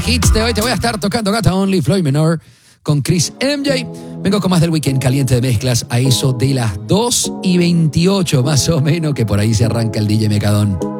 Hits de hoy te voy a estar tocando Gata Only, Floyd Menor con Chris MJ. Vengo con más del weekend caliente de mezclas a eso de las 2:28 más o menos, que por ahí se arranca el DJ Mecadón.